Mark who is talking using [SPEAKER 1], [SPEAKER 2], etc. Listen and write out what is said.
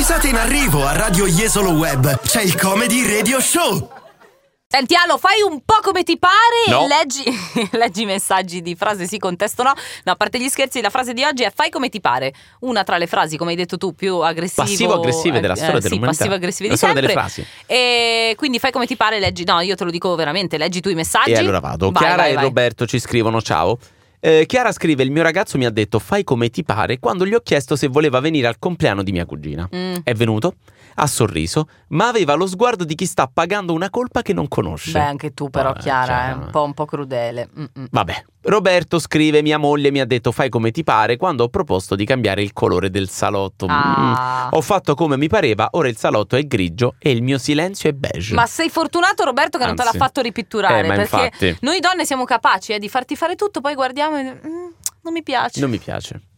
[SPEAKER 1] risate in arrivo a Radio Jesolo Web. C'è il Comedy Radio Show.
[SPEAKER 2] Senti Alo, fai un po' come ti pare
[SPEAKER 3] No.
[SPEAKER 2] e leggi i messaggi di frase sì, contesto no. No, a parte gli scherzi, la frase di oggi è fai come ti pare. Una tra le frasi, come hai detto tu, più aggressivo,
[SPEAKER 3] Passivo-aggressive della storia dell'umanità.
[SPEAKER 2] Passivo-aggressive di
[SPEAKER 3] La storia
[SPEAKER 2] sempre.
[SPEAKER 3] delle frasi.
[SPEAKER 2] E quindi fai come ti pare, leggi. No, io te lo dico veramente, leggi tu i messaggi.
[SPEAKER 3] E allora vado.
[SPEAKER 2] Vai,
[SPEAKER 3] Chiara
[SPEAKER 2] vai,
[SPEAKER 3] e
[SPEAKER 2] vai.
[SPEAKER 3] Roberto ci scrivono: ciao. Chiara scrive: il mio ragazzo mi ha detto fai come ti pare quando gli ho chiesto se voleva venire al compleanno di mia cugina. È venuto, ha sorriso, ma aveva lo sguardo di chi sta pagando una colpa che non conosce.
[SPEAKER 2] Beh, anche tu però, Chiara, è un po' crudele.
[SPEAKER 3] Vabbè. Roberto scrive: mia moglie mi ha detto fai come ti pare quando ho proposto di cambiare il colore del salotto. Ho fatto come mi pareva, ora il salotto è grigio e il mio silenzio è beige.
[SPEAKER 2] Ma sei fortunato, Roberto, che non te l'ha
[SPEAKER 3] Anzi.
[SPEAKER 2] fatto ripitturare,
[SPEAKER 3] Ma
[SPEAKER 2] perché
[SPEAKER 3] infatti.
[SPEAKER 2] noi donne siamo capaci di farti fare tutto, poi guardiamo e non mi piace.
[SPEAKER 3] Non mi piace.